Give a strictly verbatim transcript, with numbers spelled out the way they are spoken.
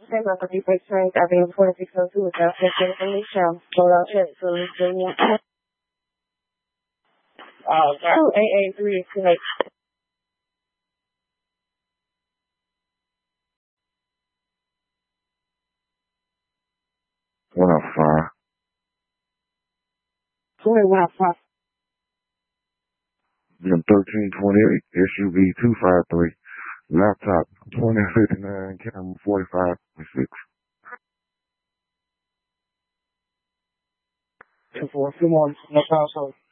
Same property for strength, Avenue forty-six oh two, South Central from Michelle. Hold out check, so let's do one. Uh, two A A three is correct. One oh five. Sorry, one oh five. M thirteen twenty-eight, S U V two five three. Laptop twenty fifty-nine, camera forty-five six. Two four, two more, no problem.